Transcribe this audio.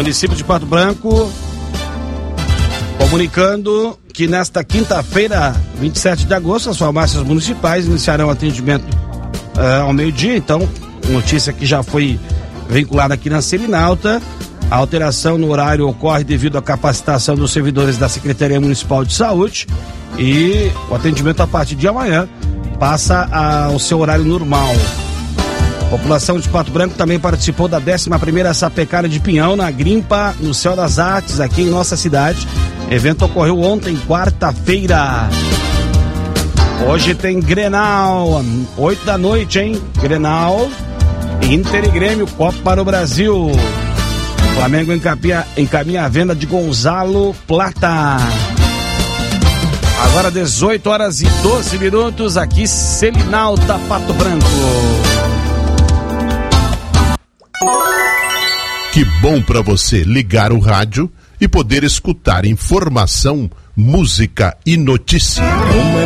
Município de Pato Branco comunicando que nesta quinta-feira, 27 de agosto, as farmácias municipais iniciarão atendimento ao meio-dia. Então, notícia que já foi vinculada aqui na Selinalta. A alteração no horário ocorre devido à capacitação dos servidores da Secretaria Municipal de Saúde, e o atendimento a partir de amanhã passa ao seu horário normal. A população de Pato Branco também participou da 11ª Sapecária de Pinhão na Grimpa, no Céu das Artes, aqui em nossa cidade. O evento ocorreu ontem, quarta-feira. Hoje tem Grenal, 8 da noite, hein? Grenal, Inter e Grêmio, Copa do Brasil. Flamengo encaminha a venda de Gonzalo Plata. Agora 18h12, aqui Selinalta, Pato Branco. Que bom para você ligar o rádio e poder escutar informação, música e notícia.